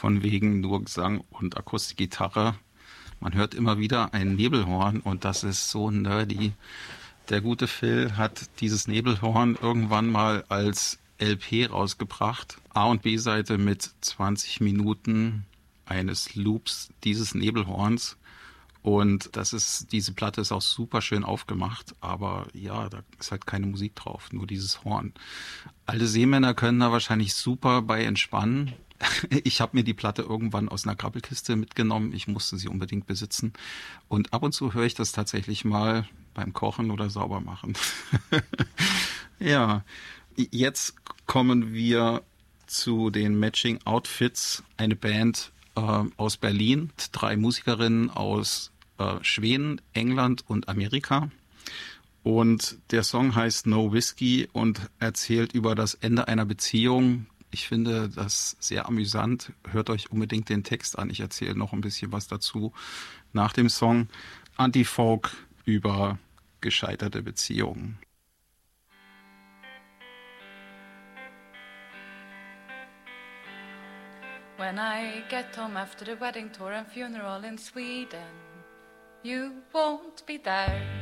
von wegen nur Gesang und Akustikgitarre. Man hört immer wieder ein Nebelhorn und das ist so nerdy. Der gute Phil hat dieses Nebelhorn irgendwann mal als LP rausgebracht. A- und B-Seite mit 20 Minuten eines Loops dieses Nebelhorns. Und diese Platte ist auch super schön aufgemacht, aber ja, da ist halt keine Musik drauf, nur dieses Horn. Alte Seemänner können da wahrscheinlich super bei entspannen. Ich habe mir die Platte irgendwann aus einer Grabbelkiste mitgenommen. Ich musste sie unbedingt besitzen. Und ab und zu höre ich das tatsächlich mal beim Kochen oder Saubermachen. Ja, jetzt kommen wir zu den Matching Outfits. Eine Band aus Berlin, 3 Musikerinnen aus Schweden, England und Amerika. Und der Song heißt No Whiskey und erzählt über das Ende einer Beziehung. Ich finde das sehr amüsant. Hört euch unbedingt den Text an. Ich erzähle noch ein bisschen was dazu nach dem Song. Anti-Folk über gescheiterte Beziehungen. When I get home after the wedding tour and funeral in Sweden, you won't be there.